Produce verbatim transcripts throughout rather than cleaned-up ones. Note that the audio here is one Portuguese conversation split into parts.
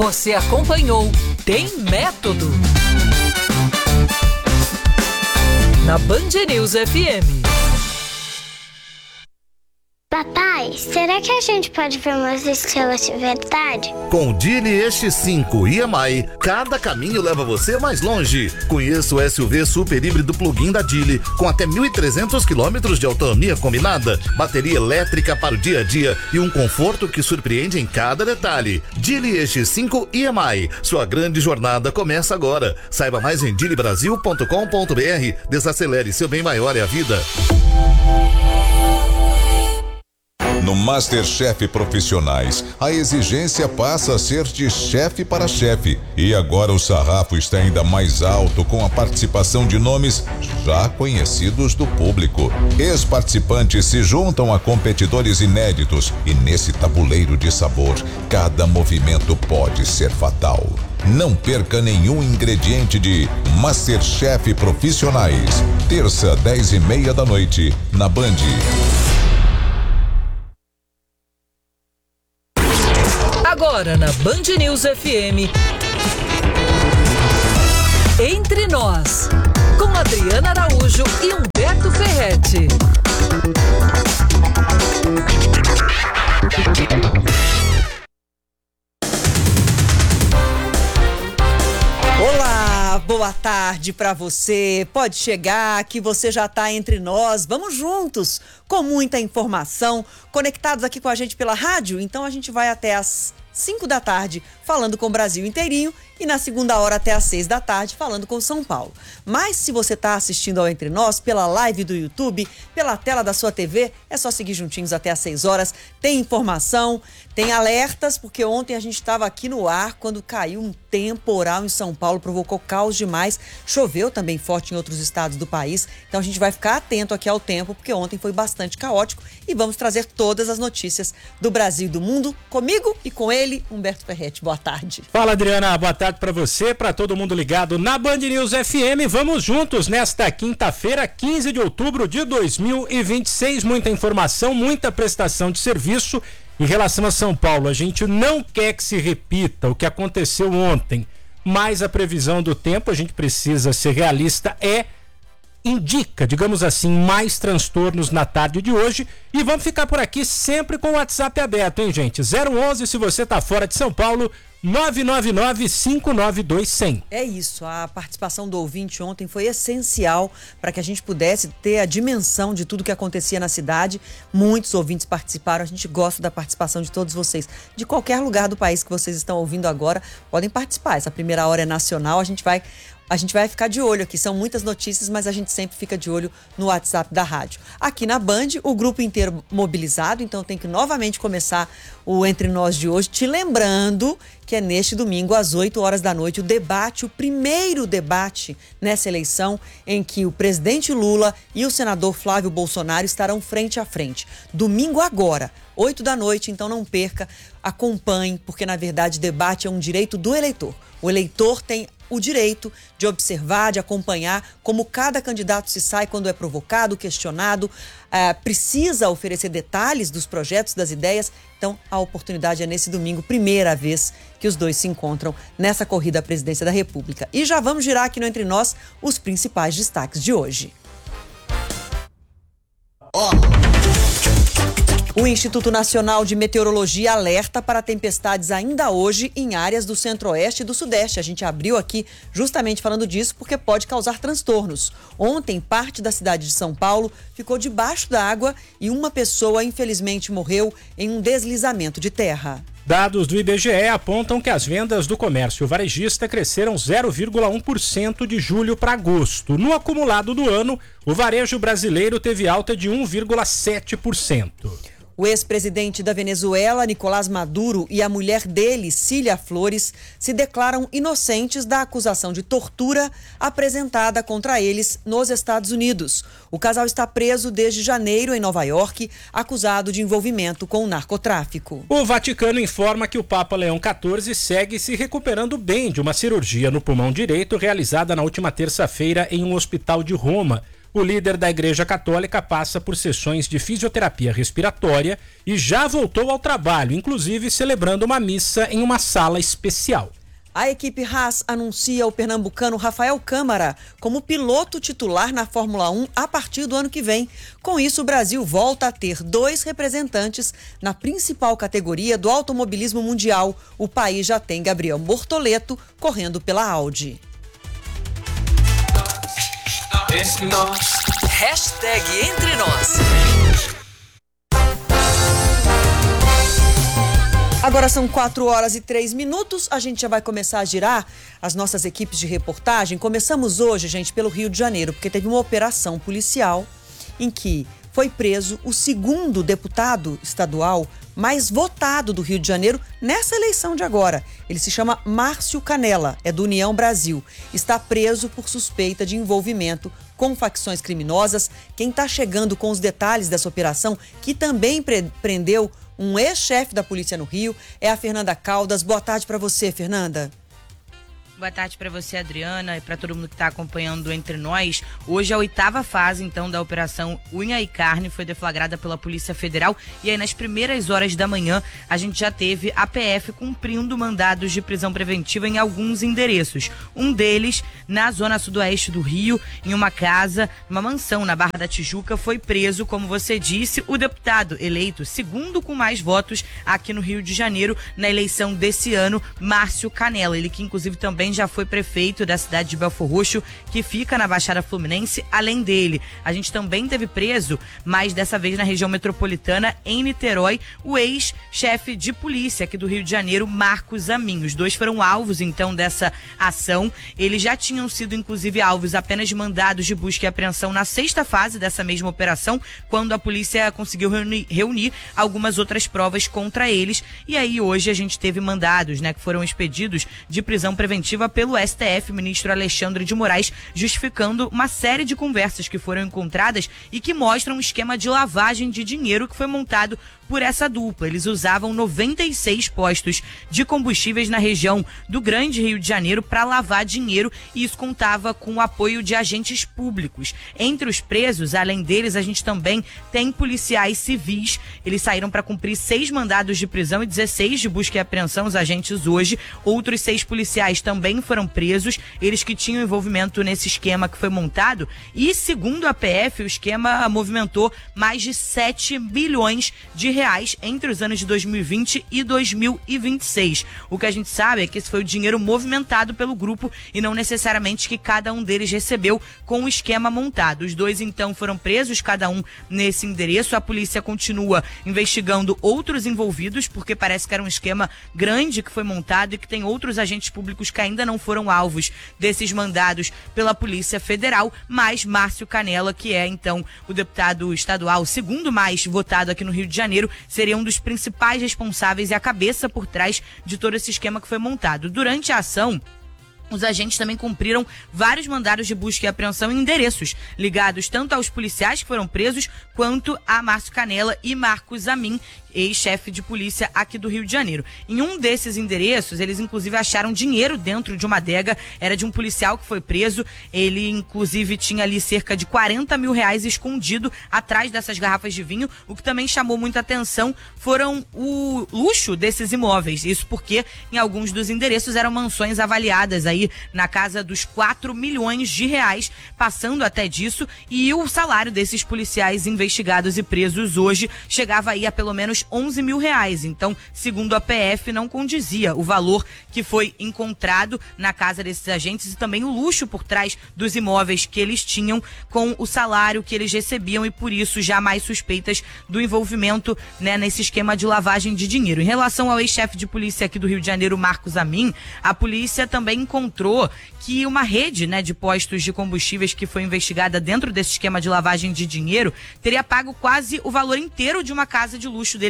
Você acompanhou Tem Método na Band News F M. Papai, será que a gente pode ver umas estrelas de verdade? Com o Geely X cinco e M I, cada caminho leva você mais longe. Conheça o S U V super híbrido plug-in da Geely, com até mil e trezentos quilômetros de autonomia combinada, bateria elétrica para o dia a dia e um conforto que surpreende em cada detalhe. Geely X cinco e M I, sua grande jornada começa agora. Saiba mais em geely brasil ponto com ponto b r. Desacelere, seu bem maior é a vida. No MasterChef Profissionais, a exigência passa a ser de chefe para chefe. E agora o sarrafo está ainda mais alto com a participação de nomes já conhecidos do público. Ex-participantes se juntam a competidores inéditos e nesse tabuleiro de sabor, cada movimento pode ser fatal. Não perca nenhum ingrediente de MasterChef Profissionais. Terça, dez e meia da noite, na Band. Agora na Band News F M, Entre Nós, com Adriana Araújo e Humberto Ferretti. Olá, boa tarde para você. Pode chegar que você já está entre nós. Vamos juntos, com muita informação, conectados aqui com a gente pela rádio. Então a gente vai até as cinco da tarde falando com o Brasil inteirinho e na segunda hora até às seis da tarde falando com São Paulo. Mas se você está assistindo ao Entre Nós pela live do YouTube, pela tela da sua T V, é só seguir juntinhos até às seis horas. Tem informação, tem alertas, porque ontem a gente estava aqui no ar quando caiu um temporal em São Paulo, provocou caos demais. Choveu também forte em outros estados do país. Então a gente vai ficar atento aqui ao tempo, porque ontem foi bastante caótico e vamos trazer todas as notícias do Brasil e do mundo comigo e com ele, Humberto Ferretti. Boa tarde. Fala, Adriana. Boa tarde para você, para todo mundo ligado na Band News F M. Vamos juntos nesta quinta-feira, quinze de outubro de dois mil e vinte e seis. Muita informação, muita prestação de serviço. Em relação a São Paulo, a gente não quer que se repita o que aconteceu ontem, mas a previsão do tempo, a gente precisa ser realista, é indica, digamos assim, mais transtornos na tarde de hoje. E vamos ficar por aqui sempre com o WhatsApp aberto, hein, gente? zero onze se você tá fora de São Paulo, nove nove nove, cinco nove dois, zero zero. É isso, a participação do ouvinte ontem foi essencial para que a gente pudesse ter a dimensão de tudo que acontecia na cidade. Muitos ouvintes participaram, a gente gosta da participação de todos vocês. De qualquer lugar do país que vocês estão ouvindo agora, podem participar. Essa primeira hora é nacional, a gente vai... A gente vai ficar de olho aqui, são muitas notícias, mas a gente sempre fica de olho no WhatsApp da rádio. Aqui na Band, o grupo inteiro mobilizado, então tem que novamente começar o Entre Nós de hoje, te lembrando que é neste domingo, às oito horas da noite, o debate, o primeiro debate nessa eleição, em que o presidente Lula e o senador Flávio Bolsonaro estarão frente a frente. Domingo agora, oito da noite, então não perca, acompanhe, porque na verdade debate é um direito do eleitor. O eleitor tem o direito de observar, de acompanhar como cada candidato se sai quando é provocado, questionado, uh, precisa oferecer detalhes dos projetos, das ideias. Então, a oportunidade é nesse domingo, primeira vez que os dois se encontram nessa corrida à presidência da República. E já vamos girar aqui no Entre Nós os principais destaques de hoje. Oh. O Instituto Nacional de Meteorologia alerta para tempestades ainda hoje em áreas do centro-oeste e do sudeste. A gente abriu aqui justamente falando disso porque pode causar transtornos. Ontem, parte da cidade de São Paulo ficou debaixo da água e uma pessoa, infelizmente, morreu em um deslizamento de terra. Dados do I B G E apontam que as vendas do comércio varejista cresceram zero vírgula um por cento de julho para agosto. No acumulado do ano, o varejo brasileiro teve alta de um vírgula sete por cento. O ex-presidente da Venezuela, Nicolás Maduro, e a mulher dele, Cília Flores, se declaram inocentes da acusação de tortura apresentada contra eles nos Estados Unidos. O casal está preso desde janeiro em Nova York, acusado de envolvimento com o narcotráfico. O Vaticano informa que o Papa Leão quatorze segue se recuperando bem de uma cirurgia no pulmão direito realizada na última terça-feira em um hospital de Roma. O líder da Igreja Católica passa por sessões de fisioterapia respiratória e já voltou ao trabalho, inclusive celebrando uma missa em uma sala especial. A equipe Haas anuncia o pernambucano Rafael Câmara como piloto titular na Fórmula um a partir do ano que vem. Com isso, o Brasil volta a ter dois representantes na principal categoria do automobilismo mundial. O país já tem Gabriel Bortoleto correndo pela Audi. Hashtag Entre Nós. Agora são quatro horas e três minutos, a gente já vai começar a girar as nossas equipes de reportagem. Começamos hoje, gente, pelo Rio de Janeiro, porque teve uma operação policial em que foi preso o segundo deputado estadual mais votado do Rio de Janeiro nessa eleição de agora. Ele se chama Márcio Canella, é do União Brasil. Está preso por suspeita de envolvimento com facções criminosas. Quem está chegando com os detalhes dessa operação, que também pre- prendeu um ex-chefe da polícia no Rio, é a Fernanda Caldas. Boa tarde para você, Fernanda. Boa tarde para você, Adriana, e para todo mundo que está acompanhando Entre Nós. Hoje a oitava fase, então, da Operação Unha e Carne foi deflagrada pela Polícia Federal. E aí, nas primeiras horas da manhã, a gente já teve a P F cumprindo mandados de prisão preventiva em alguns endereços. Um deles, na zona sudoeste do Rio, em uma casa, uma mansão na Barra da Tijuca, foi preso, como você disse, o deputado eleito segundo com mais votos aqui no Rio de Janeiro, na eleição desse ano, Márcio Canella. Ele que, inclusive, também já foi prefeito da cidade de Belfor Roxo, que fica na Baixada Fluminense. Além dele, a gente também teve preso, mas dessa vez na região metropolitana, em Niterói, o ex-chefe de polícia aqui do Rio de Janeiro, Marcos Amin. Os dois foram alvos, então, dessa ação. Eles já tinham sido, inclusive, alvos apenas de mandados de busca e apreensão na sexta fase dessa mesma operação, quando a polícia conseguiu reunir, reunir algumas outras provas contra eles. E aí, hoje, a gente teve mandados, né, que foram expedidos de prisão preventiva pelo S T F, ministro Alexandre de Moraes, justificando uma série de conversas que foram encontradas e que mostram um esquema de lavagem de dinheiro que foi montado por essa dupla. Eles usavam noventa e seis postos de combustíveis na região do Grande Rio de Janeiro para lavar dinheiro, e isso contava com o apoio de agentes públicos. Entre os presos, além deles, a gente também tem policiais civis. Eles saíram para cumprir seis mandados de prisão e dezesseis de busca e apreensão, os agentes hoje. Outros seis policiais também foram presos, eles que tinham envolvimento nesse esquema que foi montado, e segundo a P F, o esquema movimentou mais de sete bilhões de reais entre os anos de dois mil e vinte e dois mil e vinte e seis. O que a gente sabe é que esse foi o dinheiro movimentado pelo grupo e não necessariamente que cada um deles recebeu com o esquema montado. Os dois, então, foram presos, cada um nesse endereço. A polícia continua investigando outros envolvidos, porque parece que era um esquema grande que foi montado e que tem outros agentes públicos que ainda não foram alvos desses mandados pela Polícia Federal, mas Márcio Canella, que é, então, o deputado estadual segundo mais votado aqui no Rio de Janeiro, seria um dos principais responsáveis e a cabeça por trás de todo esse esquema que foi montado. Durante a ação, os agentes também cumpriram vários mandados de busca e apreensão em endereços ligados tanto aos policiais que foram presos, quanto a Márcio Canella e Marcos Amin, ex-chefe de polícia aqui do Rio de Janeiro. Em um desses endereços, eles inclusive acharam dinheiro dentro de uma adega, era de um policial que foi preso. Ele inclusive tinha ali cerca de quarenta mil reais escondido atrás dessas garrafas de vinho. O que também chamou muita atenção foram o luxo desses imóveis, isso porque em alguns dos endereços eram mansões avaliadas aí na casa dos quatro milhões de reais, passando até disso, e o salário desses policiais investigados e presos hoje chegava aí a pelo menos onze mil reais. Então, segundo a P F, não condizia o valor que foi encontrado na casa desses agentes e também o luxo por trás dos imóveis que eles tinham com o salário que eles recebiam, e por isso já mais suspeitas do envolvimento, né, nesse esquema de lavagem de dinheiro. Em relação ao ex-chefe de polícia aqui do Rio de Janeiro, Marcos Amin, a polícia também encontrou que uma rede, né, de postos de combustíveis que foi investigada dentro desse esquema de lavagem de dinheiro teria pago quase o valor inteiro de uma casa de luxo dele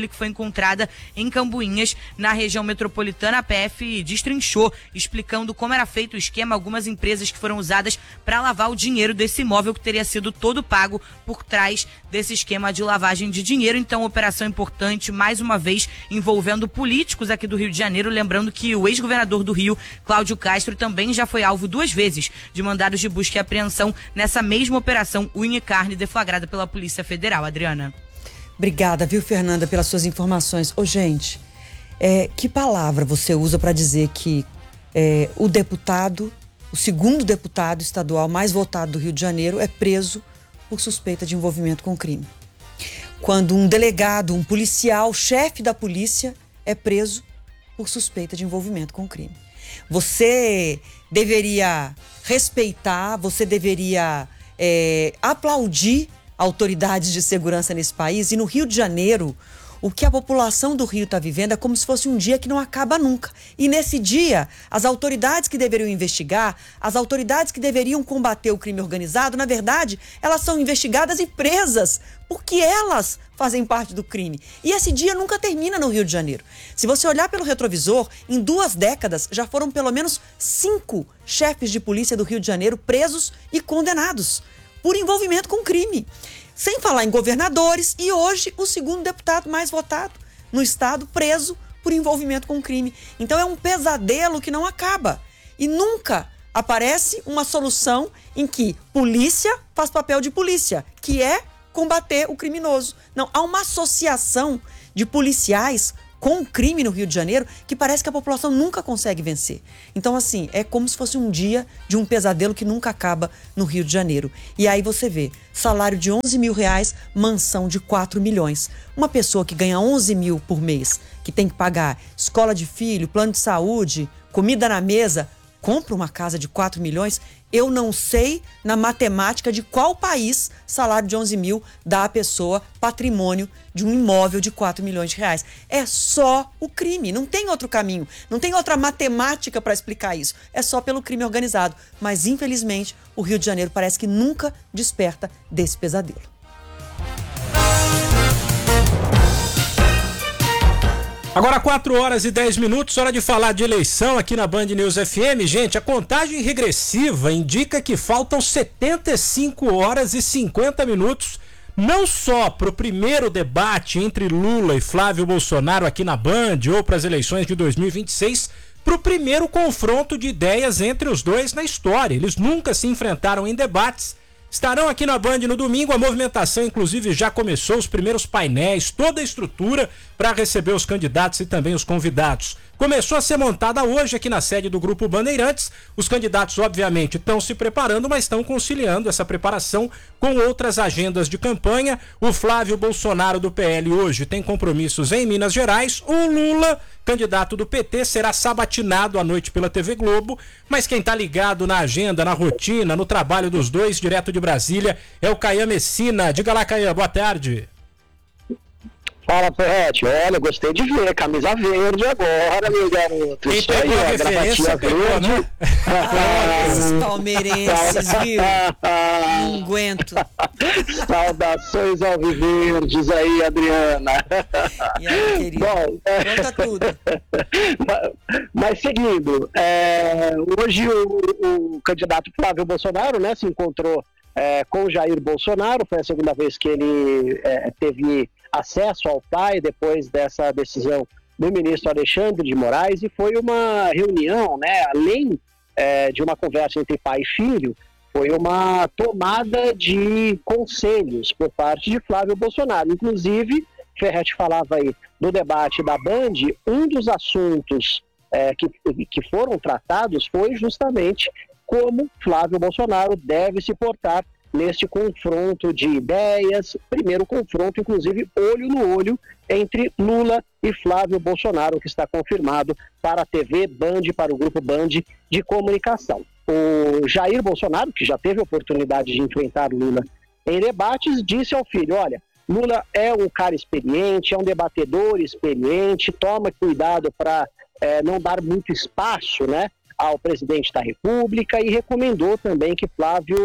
dele que foi encontrada em Cambuinhas, na região metropolitana. A P F destrinchou, explicando como era feito o esquema, algumas empresas que foram usadas para lavar o dinheiro desse imóvel que teria sido todo pago por trás desse esquema de lavagem de dinheiro. Então, operação importante, mais uma vez, envolvendo políticos aqui do Rio de Janeiro. Lembrando que o ex-governador do Rio, Cláudio Castro, também já foi alvo duas vezes de mandados de busca e apreensão nessa mesma operação Unha e Carne, deflagrada pela Polícia Federal. Adriana. Obrigada, viu, Fernanda, pelas suas informações. Ô, gente, é, que palavra você usa para dizer que é, o deputado, o segundo deputado estadual mais votado do Rio de Janeiro é preso por suspeita de envolvimento com crime? Quando um delegado, um policial, chefe da polícia, é preso por suspeita de envolvimento com crime. Você deveria respeitar, você deveria é, aplaudir autoridades de segurança nesse país. E no Rio de Janeiro, o que a população do Rio está vivendo é como se fosse um dia que não acaba nunca. E nesse dia, as autoridades que deveriam investigar, as autoridades que deveriam combater o crime organizado, na verdade, elas são investigadas e presas, porque elas fazem parte do crime. E esse dia nunca termina no Rio de Janeiro. Se você olhar pelo retrovisor, em duas décadas já foram pelo menos cinco chefes de polícia do Rio de Janeiro presos e condenados por envolvimento com crime. Sem falar em governadores, e hoje o segundo deputado mais votado no estado preso por envolvimento com crime. Então é um pesadelo que não acaba. E nunca aparece uma solução em que polícia faz papel de polícia, que é combater o criminoso. Não, há uma associação de policiais com o crime no Rio de Janeiro que parece que a população nunca consegue vencer. Então, assim, é como se fosse um dia de um pesadelo que nunca acaba no Rio de Janeiro. E aí você vê, salário de onze mil reais, mansão de quatro milhões. Uma pessoa que ganha onze mil por mês, que tem que pagar escola de filho, plano de saúde, comida na mesa, compra uma casa de quatro milhões, eu não sei na matemática de qual país salário de onze mil dá à pessoa patrimônio de um imóvel de quatro milhões de reais. É só o crime, não tem outro caminho, não tem outra matemática para explicar isso. É só pelo crime organizado. Mas, infelizmente, o Rio de Janeiro parece que nunca desperta desse pesadelo. Agora quatro horas e dez minutos, hora de falar de eleição aqui na Band News F M. Gente, a contagem regressiva indica que faltam setenta e cinco horas e cinquenta minutos, não só para o primeiro debate entre Lula e Flávio Bolsonaro aqui na Band, ou para as eleições de dois mil e vinte e seis, para o primeiro confronto de ideias entre os dois na história. Eles nunca se enfrentaram em debates. Estarão aqui na Band no domingo, a movimentação inclusive já começou, os primeiros painéis, toda a estrutura para receber os candidatos e também os convidados. Começou a ser montada hoje aqui na sede do Grupo Bandeirantes. Os candidatos obviamente estão se preparando, mas estão conciliando essa preparação com outras agendas de campanha. O Flávio Bolsonaro do P L hoje tem compromissos em Minas Gerais. O Lula, candidato do P T, será sabatinado à noite pela T V Globo, mas quem está ligado na agenda, na rotina, no trabalho dos dois, direto de Brasília, é o Caian Messina. Diga lá, Caian, boa tarde. Fala, Ferretti. Olha, gostei de ver. Camisa verde agora, meu garoto. Quem Isso pegou aí, a ó, referência, gravatinha pegou, verde. né? Esses palmeirenses, viu? Não aguento. Saudações alviverdes aí, Adriana. E aí, querido? Bom, é... Conta tudo. mas, mas seguindo, é, hoje o, o candidato Flávio Bolsonaro, né, se encontrou é, com o Jair Bolsonaro. Foi a segunda vez que ele é, teve acesso ao pai depois dessa decisão do ministro Alexandre de Moraes, e foi uma reunião, né, além é, de uma conversa entre pai e filho, foi uma tomada de conselhos por parte de Flávio Bolsonaro. Inclusive, Ferretti falava aí no debate da Band, um dos assuntos é, que, que foram tratados foi justamente como Flávio Bolsonaro deve se portar neste confronto de ideias, primeiro confronto, inclusive, olho no olho, entre Lula e Flávio Bolsonaro, que está confirmado para a T V Band, para o Grupo Band de Comunicação. O Jair Bolsonaro, que já teve a oportunidade de enfrentar Lula em debates, disse ao filho: olha, Lula é um cara experiente, é um debatedor experiente, toma cuidado para é, não dar muito espaço, né, ao presidente da República, e recomendou também que Flávio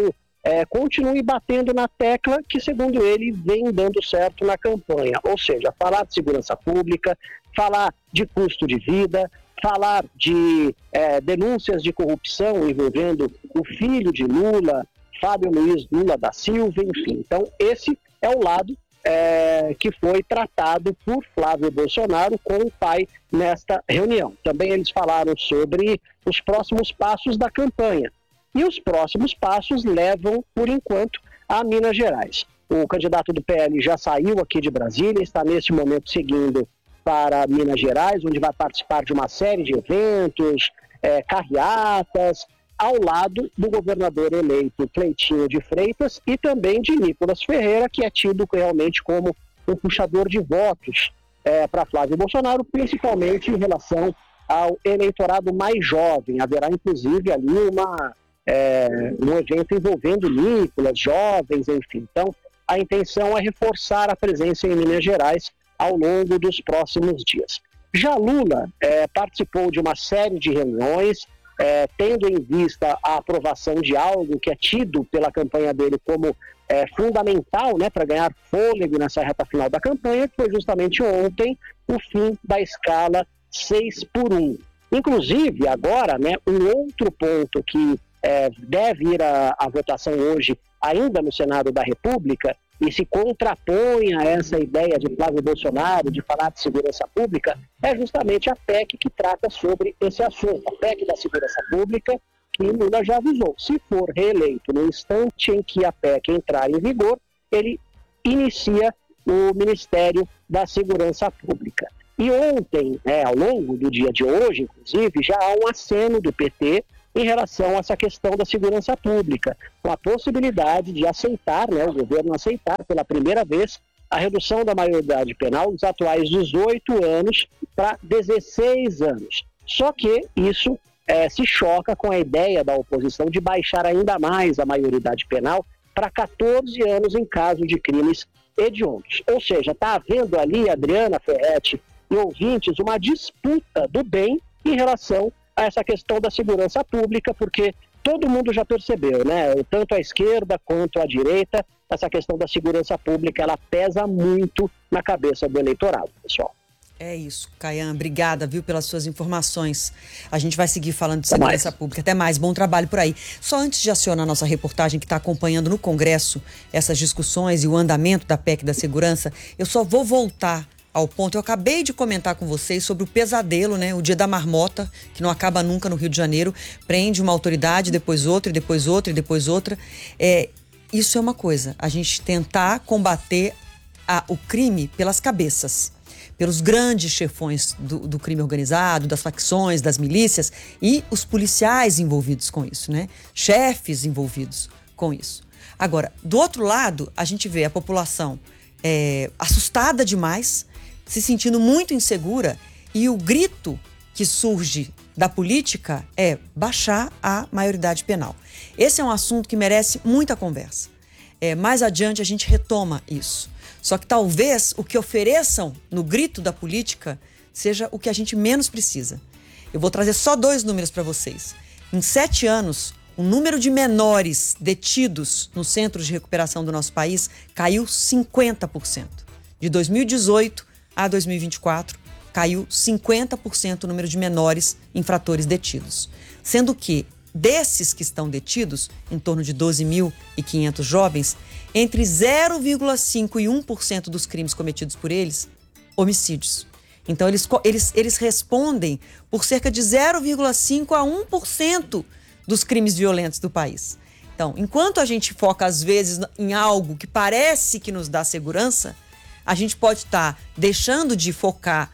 é, continue batendo na tecla que, segundo ele, vem dando certo na campanha. Ou seja, falar de segurança pública, falar de custo de vida, falar de é, denúncias de corrupção envolvendo o filho de Lula, Fábio Luiz Lula da Silva, enfim. Então, esse é o lado é, que foi tratado por Flávio Bolsonaro com o pai nesta reunião. Também eles falaram sobre os próximos passos da campanha. E os próximos passos levam, por enquanto, a Minas Gerais. O candidato do P L já saiu aqui de Brasília, está nesse momento seguindo para Minas Gerais, onde vai participar de uma série de eventos, é, carreatas, ao lado do governador eleito Cleitinho de Freitas e também de Nicolas Ferreira, que é tido realmente como um puxador de votos é, para Flávio Bolsonaro, principalmente em relação ao eleitorado mais jovem. Haverá, inclusive, ali uma, é, um evento envolvendo Nicolas, jovens, enfim. Então, a intenção é reforçar a presença em Minas Gerais ao longo dos próximos dias. Já Lula é, participou de uma série de reuniões, É, tendo em vista a aprovação de algo que é tido pela campanha dele como é, fundamental, né, para ganhar fôlego nessa reta final da campanha, que foi justamente ontem o fim da escala seis por um. Inclusive, agora, né, um outro ponto que é, deve ir à, à votação hoje, ainda no Senado da República, e se contrapõe a essa ideia de Flávio Bolsonaro de falar de segurança pública, é justamente a P E C que trata sobre esse assunto. A P E C da segurança pública, que Lula já avisou. Se for reeleito no instante em que a P E C entrar em vigor, ele inicia o Ministério da Segurança Pública. E ontem, né, ao longo do dia de hoje, inclusive, já há um aceno do P T em relação a essa questão da segurança pública, com a possibilidade de aceitar, né, o governo aceitar pela primeira vez a redução da maioridade penal dos atuais dezoito anos para dezesseis anos. Só que isso é, se choca com a ideia da oposição de baixar ainda mais a maioridade penal para catorze anos em caso de crimes hediondos. Ou seja, está havendo ali, Adriana Ferretti e ouvintes, uma disputa do bem em relação a essa questão da segurança pública, porque todo mundo já percebeu, né? Tanto a esquerda quanto a direita, essa questão da segurança pública, ela pesa muito na cabeça do eleitorado, pessoal. É isso, Caian, obrigada, viu, pelas suas informações. A gente vai seguir falando de segurança pública. Até mais, bom trabalho por aí. Só antes de acionar a nossa reportagem que está acompanhando no Congresso essas discussões e o andamento da P E C da segurança, eu só vou voltar ao ponto. Eu acabei de comentar com vocês sobre o pesadelo, né? O dia da marmota, que não acaba nunca no Rio de Janeiro. Prende uma autoridade, depois outra, e depois outra, e depois outra. É, isso é uma coisa, a gente tentar combater a, o crime pelas cabeças, pelos grandes chefões do, do crime organizado, das facções, das milícias e os policiais envolvidos com isso, né? Chefes envolvidos com isso. Agora, do outro lado, a gente vê a população é, assustada demais, se sentindo muito insegura, e o grito que surge da política é baixar a maioridade penal. Esse é um assunto que merece muita conversa. É, mais adiante a gente retoma isso. Só que talvez o que ofereçam no grito da política seja o que a gente menos precisa. Eu vou trazer só dois números para vocês. Em sete anos, o número de menores detidos nos centros de recuperação do nosso país caiu cinquenta por cento. De dois mil e dezoito a dois mil e vinte e quatro, caiu cinquenta por cento o número de menores infratores detidos. Sendo que, desses que estão detidos, em torno de doze mil e quinhentos jovens, entre zero vírgula cinco por cento e um por cento dos crimes cometidos por eles, homicídios. Então, eles, eles, eles respondem por cerca de zero vírgula cinco por cento a um por cento dos crimes violentos do país. Então, enquanto a gente foca, às vezes, em algo que parece que nos dá segurança, a gente pode estar deixando de focar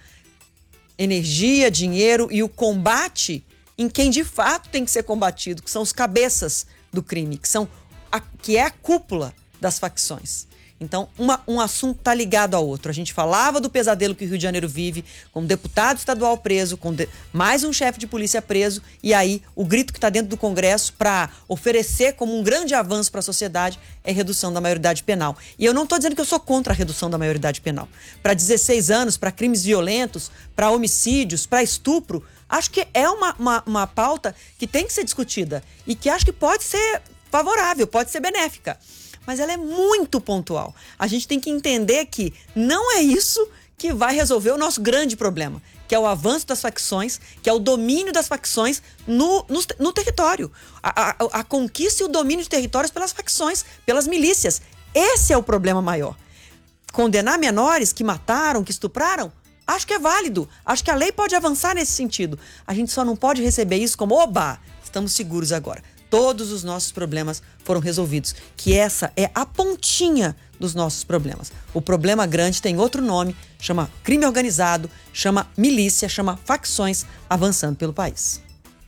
energia, dinheiro e o combate em quem de fato tem que ser combatido, que são os cabeças do crime, que, são a, que é a cúpula das facções. Então, uma, um assunto está ligado ao outro. A gente falava do pesadelo que o Rio de Janeiro vive, com um deputado estadual preso, com de, mais um chefe de polícia preso, e aí o grito que está dentro do Congresso para oferecer como um grande avanço para a sociedade é redução da maioridade penal. E eu não estou dizendo que eu sou contra a redução da maioridade penal. Para dezesseis anos, para crimes violentos, para homicídios, para estupro, acho que é uma, uma, uma pauta que tem que ser discutida e que acho que pode ser favorável, pode ser benéfica, mas ela é muito pontual. A gente tem que entender que não é isso que vai resolver o nosso grande problema, que é o avanço das facções, que é o domínio das facções no, no, no território. A, a, a conquista e o domínio de territórios pelas facções, pelas milícias. Esse é o problema maior. Condenar menores que mataram, que estupraram, acho que é válido. Acho que a lei pode avançar nesse sentido. A gente só não pode receber isso como, oba, estamos seguros agora. Todos os nossos problemas foram resolvidos. Que essa é a pontinha dos nossos problemas. O problema grande tem outro nome, chama crime organizado, chama milícia, chama facções avançando pelo país.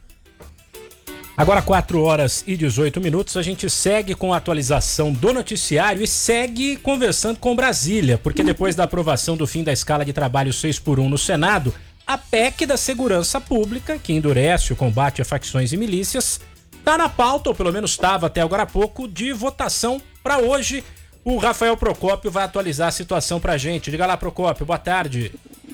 Agora quatro horas e dezoito minutos, a gente segue com a atualização do noticiário e segue conversando com Brasília, porque depois da aprovação do fim da escala de trabalho seis por um no Senado, a P E C da Segurança Pública, que endurece o combate a facções e milícias, está na pauta, ou pelo menos estava até agora há pouco, de votação para hoje. O Rafael Procópio vai atualizar a situação para a gente. Diga lá, Procópio, boa tarde.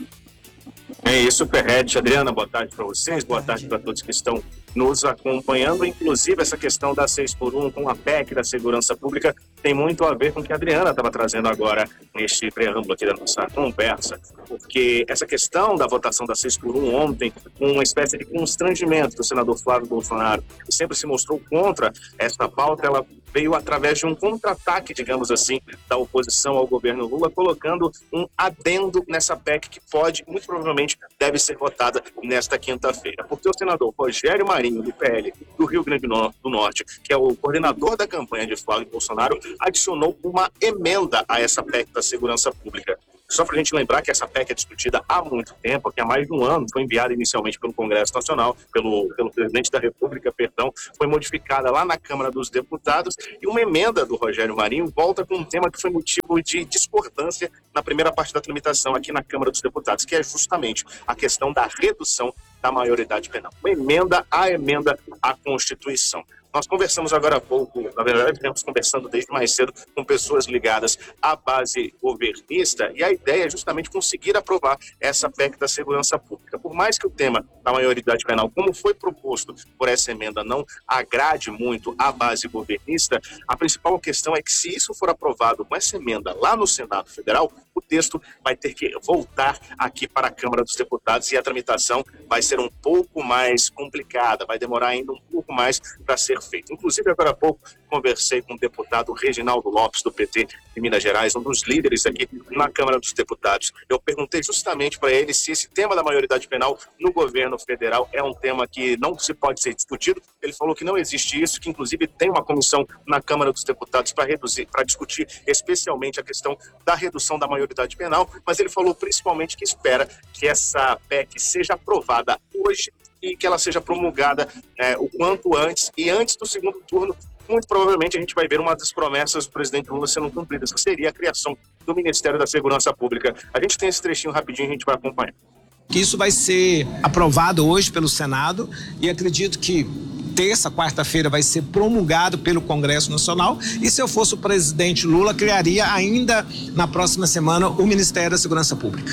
É isso, Ferretti. Adriana, boa tarde para vocês, boa tarde para todos que estão nos acompanhando. Inclusive, essa questão da seis por um com a P E C da Segurança Pública tem muito a ver com o que a Adriana estava trazendo agora neste preâmbulo aqui da nossa conversa, porque essa questão da votação da seis por um ontem, uma espécie de constrangimento do senador Flávio Bolsonaro, que sempre se mostrou contra esta pauta, ela veio através de um contra-ataque, digamos assim, da oposição ao governo Lula, colocando um adendo nessa P E C que pode, muito provavelmente, deve ser votada nesta quinta-feira. Porque o senador Rogério Marinho, do P L do Rio Grande do Norte, que é o coordenador da campanha de Flávio Bolsonaro, adicionou uma emenda a essa P E C da Segurança Pública. Só para a gente lembrar que essa P E C é discutida há muito tempo, que há mais de um ano foi enviada inicialmente pelo Congresso Nacional, pelo, pelo presidente da República, perdão, foi modificada lá na Câmara dos Deputados, e uma emenda do Rogério Marinho volta com um tema que foi motivo de discordância na primeira parte da tramitação aqui na Câmara dos Deputados, que é justamente a questão da redução da maioridade penal. Uma emenda à emenda à Constituição. Nós conversamos agora há pouco, na verdade, estamos conversando desde mais cedo com pessoas ligadas à base governista, e a ideia é justamente conseguir aprovar essa P E C da Segurança Pública. Por mais que o tema da maioridade penal, como foi proposto por essa emenda, não agrade muito à base governista, a principal questão é que, se isso for aprovado com essa emenda lá no Senado Federal, o texto vai ter que voltar aqui para a Câmara dos Deputados e a tramitação vai ser um pouco mais complicada, vai demorar ainda um pouco mais para ser feito. Inclusive, agora há pouco, conversei com o deputado Reginaldo Lopes, do P T de Minas Gerais, um dos líderes aqui na Câmara dos Deputados. Eu perguntei justamente para ele se esse tema da maioridade penal no governo federal é um tema que não se pode ser discutido. Ele falou que não existe isso, que inclusive tem uma comissão na Câmara dos Deputados para reduzir, para discutir especialmente a questão da redução da maioridade penal, mas ele falou principalmente que espera que essa P E C seja aprovada hoje e que ela seja promulgada é, o quanto antes, e antes do segundo turno, muito provavelmente a gente vai ver uma das promessas do presidente Lula sendo cumpridas, que seria a criação do Ministério da Segurança Pública. A gente tem esse trechinho rapidinho, a gente vai acompanhar. Isso vai ser aprovado hoje pelo Senado e acredito que terça, quarta-feira vai ser promulgado pelo Congresso Nacional, e se eu fosse o presidente Lula, criaria ainda na próxima semana o Ministério da Segurança Pública.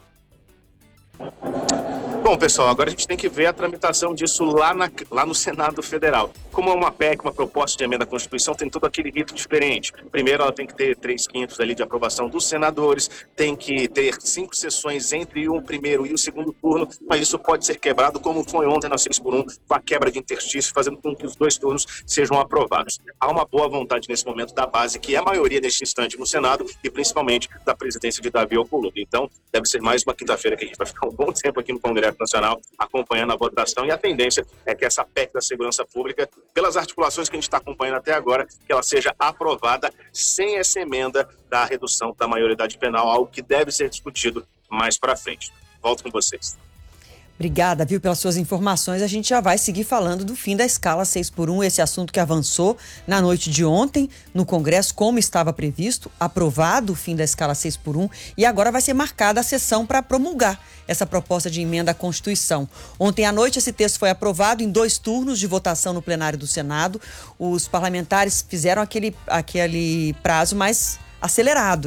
Bom, pessoal, agora a gente tem que ver a tramitação disso lá, na, lá no Senado Federal. Como é uma P E C, uma proposta de emenda à Constituição, tem todo aquele rito diferente. Primeiro, ela tem que ter três quintos ali de aprovação dos senadores, tem que ter cinco sessões entre o primeiro e o segundo turno, mas isso pode ser quebrado, como foi ontem na seis por um, com a quebra de interstício, fazendo com que os dois turnos sejam aprovados. Há uma boa vontade nesse momento da base, que é a maioria neste instante no Senado, e principalmente da presidência de Davi Alcolumbre. Então, deve ser mais uma quinta-feira que a gente vai ficar um bom tempo aqui no Congresso Nacional acompanhando a votação, e a tendência é que essa P E C da Segurança Pública, pelas articulações que a gente está acompanhando até agora, que ela seja aprovada sem essa emenda da redução da maioridade penal, algo que deve ser discutido mais para frente. Volto com vocês. Obrigada, viu, pelas suas informações. A gente já vai seguir falando do fim da escala seis por um, esse assunto que avançou na noite de ontem no Congresso, como estava previsto, aprovado o fim da escala seis por um, e agora vai ser marcada a sessão para promulgar essa proposta de emenda à Constituição. Ontem à noite esse texto foi aprovado em dois turnos de votação no plenário do Senado. Os parlamentares fizeram aquele, aquele prazo mais acelerado, né?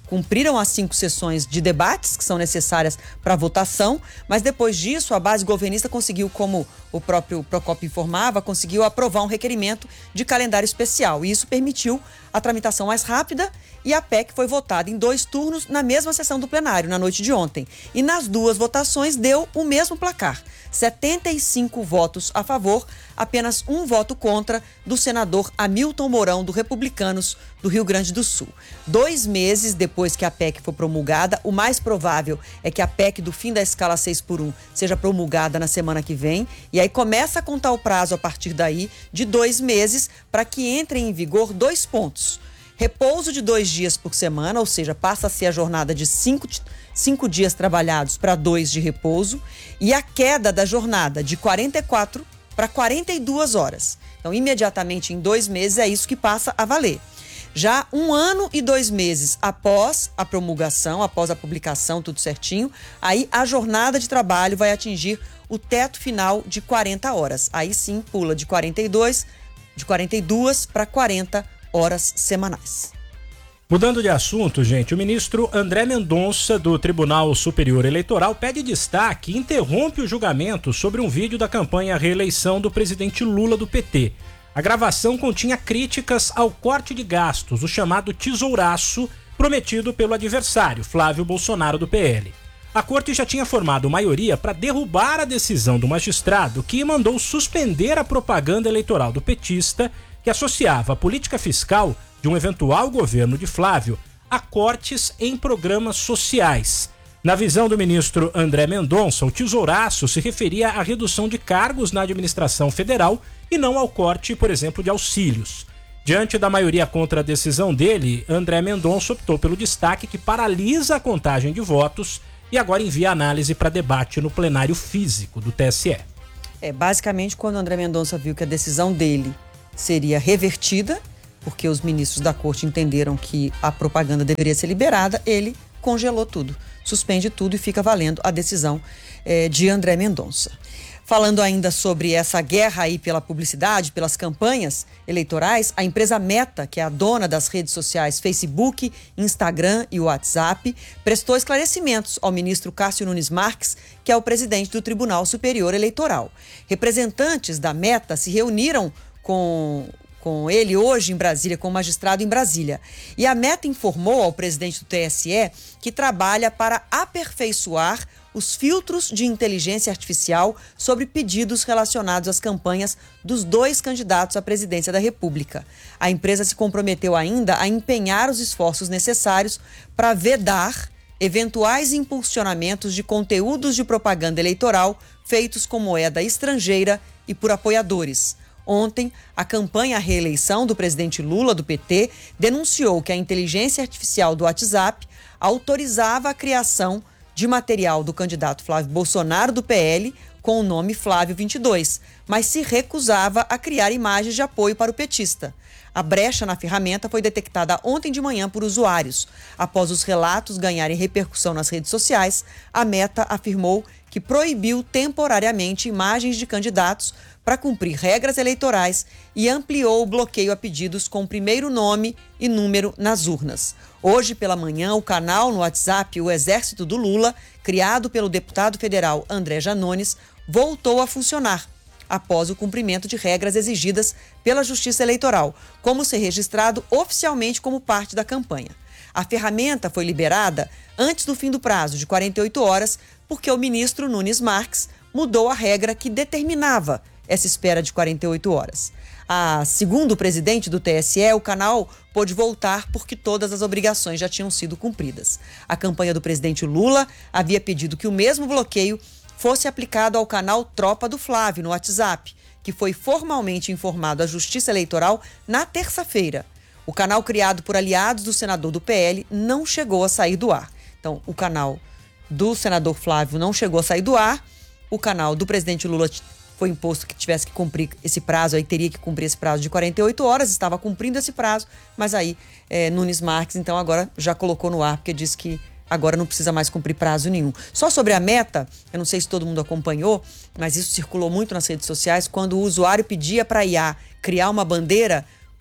cumpriram as cinco sessões de debates que são necessárias para votação, mas depois disso a base governista conseguiu, como o próprio Procópio informava, conseguiu aprovar um requerimento de calendário especial, e isso permitiu a tramitação mais rápida, e a P E C foi votada em dois turnos na mesma sessão do plenário, na noite de ontem. E nas duas votações deu o mesmo placar, setenta e cinco votos a favor, apenas um voto contra do senador Hamilton Mourão, do Republicanos do Rio Grande do Sul. Dois meses depois que a P E C for promulgada, o mais provável é que a P E C do fim da escala seis por um seja promulgada na semana que vem, e aí começa a contar o prazo a partir daí de dois meses para que entrem em vigor dois pontos. Repouso de dois dias por semana, ou seja, passa a ser a jornada de cinco, cinco dias trabalhados para dois de repouso, e a queda da jornada de quarenta e quatro para quarenta e duas horas. Então, imediatamente em dois meses é isso que passa a valer. Já um ano e dois meses após a promulgação, após a publicação, tudo certinho, aí a jornada de trabalho vai atingir o teto final de quarenta horas. Aí sim pula de quarenta e dois, de quarenta e duas para quarenta horas semanais. Mudando de assunto, gente, o ministro André Mendonça, do Tribunal Superior Eleitoral, pede destaque e interrompe o julgamento sobre um vídeo da campanha à reeleição do presidente Lula do P T. A gravação continha críticas ao corte de gastos, o chamado tesouraço prometido pelo adversário, Flávio Bolsonaro, do P L. A corte já tinha formado maioria para derrubar a decisão do magistrado que mandou suspender a propaganda eleitoral do petista, que associava a política fiscal de um eventual governo de Flávio a cortes em programas sociais. Na visão do ministro André Mendonça, o tesouraço se referia à redução de cargos na administração federal e não ao corte, por exemplo, de auxílios. Diante da maioria contra a decisão dele, André Mendonça optou pelo destaque que paralisa a contagem de votos e agora envia análise para debate no plenário físico do T S E. É, basicamente, quando o André Mendonça viu que a decisão dele seria revertida, porque os ministros da corte entenderam que a propaganda deveria ser liberada, ele congelou tudo, suspende tudo e fica valendo a decisão eh, de André Mendonça. Falando ainda sobre essa guerra aí pela publicidade, pelas campanhas eleitorais, a empresa Meta, que é a dona das redes sociais Facebook, Instagram e WhatsApp, prestou esclarecimentos ao ministro Cássio Nunes Marques, que é o presidente do Tribunal Superior Eleitoral. Representantes da Meta se reuniram com, com ele hoje em Brasília, com o magistrado em Brasília. E a Meta informou ao presidente do T S E que trabalha para aperfeiçoar os filtros de inteligência artificial sobre pedidos relacionados às campanhas dos dois candidatos à presidência da República. A empresa se comprometeu ainda a empenhar os esforços necessários para vedar eventuais impulsionamentos de conteúdos de propaganda eleitoral feitos com moeda estrangeira e por apoiadores. Ontem, a campanha à reeleição do presidente Lula, do P T, denunciou que a inteligência artificial do WhatsApp autorizava a criação de material do candidato Flávio Bolsonaro, do P L, com o nome Flávio vinte e dois, mas se recusava a criar imagens de apoio para o petista. A brecha na ferramenta foi detectada ontem de manhã por usuários. Após os relatos ganharem repercussão nas redes sociais, a Meta afirmou que proibiu temporariamente imagens de candidatos para cumprir regras eleitorais e ampliou o bloqueio a pedidos com o primeiro nome e número nas urnas. Hoje pela manhã, o canal no WhatsApp O Exército do Lula, criado pelo deputado federal André Janones, voltou a funcionar após o cumprimento de regras exigidas pela Justiça Eleitoral, como ser registrado oficialmente como parte da campanha. A ferramenta foi liberada antes do fim do prazo de quarenta e oito horas, porque o ministro Nunes Marques mudou a regra que determinava essa espera de quarenta e oito horas. Ah, segundo o presidente do T S E, o canal pôde voltar porque todas as obrigações já tinham sido cumpridas. A campanha do presidente Lula havia pedido que o mesmo bloqueio fosse aplicado ao canal Tropa do Flávio no WhatsApp, que foi formalmente informado à Justiça Eleitoral na terça-feira. O canal criado por aliados do senador do P L não chegou a sair do ar. Então, o canal do senador Flávio não chegou a sair do ar, o canal do presidente Lula foi imposto que tivesse que cumprir esse prazo, aí teria que cumprir esse prazo de quarenta e oito horas, estava cumprindo esse prazo, mas aí é, Nunes Marques, então agora já colocou no ar, porque disse que agora não precisa mais cumprir prazo nenhum. Só sobre a Meta, eu não sei se todo mundo acompanhou, mas isso circulou muito nas redes sociais, quando o usuário pedia para a I A criar uma bandeira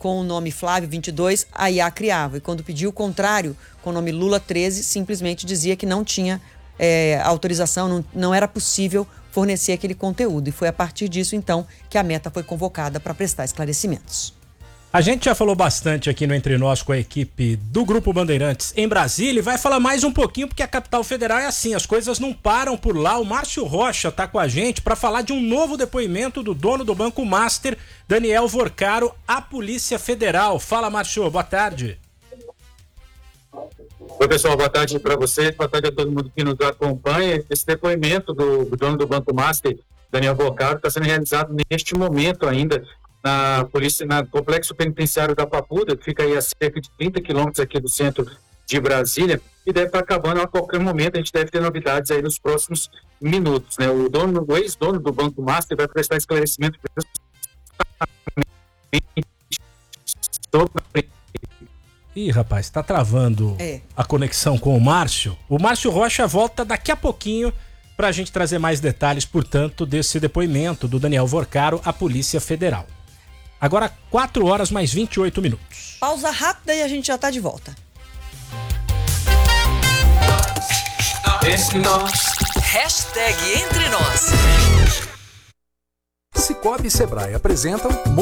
com o nome Flávio vinte e dois, a I A criava. E quando pediu o contrário, com o nome Lula treze, simplesmente dizia que não tinha é, autorização, não, não era possível fornecer aquele conteúdo. E foi a partir disso, então, que a Meta foi convocada para prestar esclarecimentos. A gente já falou bastante aqui no Entre Nós com a equipe do Grupo Bandeirantes em Brasília e vai falar mais um pouquinho porque a capital federal é assim, as coisas não param por lá. O Márcio Rocha está com a gente para falar de um novo depoimento do dono do Banco Master, Daniel Vorcaro, à Polícia Federal. Fala, Márcio, boa tarde. Oi, pessoal, boa tarde para vocês, boa tarde a todo mundo que nos acompanha. Esse depoimento do, do dono do Banco Master, Daniel Vorcaro, está sendo realizado neste momento ainda na polícia, na complexo penitenciário da Papuda, que fica aí a cerca de trinta quilômetros aqui do centro de Brasília, e deve estar acabando a qualquer momento. A gente deve ter novidades aí nos próximos minutos, né? O dono, o ex-dono do Banco Master vai prestar esclarecimento sobre... Ih, rapaz, tá travando é. a conexão com o Márcio. O Márcio Rocha volta daqui a pouquinho para a gente trazer mais detalhes, portanto, desse depoimento do Daniel Vorcaro à Polícia Federal. Agora, quatro horas mais vinte e oito minutos. Pausa rápida e a gente já tá de volta. Entre nós. Hashtag Entre Nós. Cicobi e Sebrae apresentam